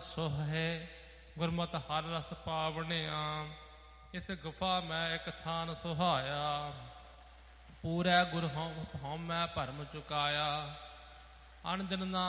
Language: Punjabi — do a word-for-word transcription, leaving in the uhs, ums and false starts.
ਸੋਹੇ ਗੁਰਮਤਿ ਹਰ ਰਸ ਪਾਵਣਿਆ। ਇਸ ਗੁਫਾ ਮੈਂ ਇੱਕ ਥਾਨ ਸੁਹਾਇਆ, ਪੂਰੇ ਗੁਰ ਹਉਮੈ ਭਰਮ ਚੁਕਾਇਆ। ਅਣ ਦਿਨ ਨਾਮ